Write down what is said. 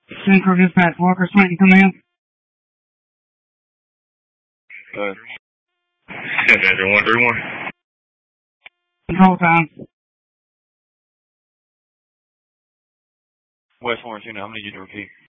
Central Dispatch, Walker Slayton, come in. Dispatcher 131. Control time. West Orange, I'm going to need you to repeat.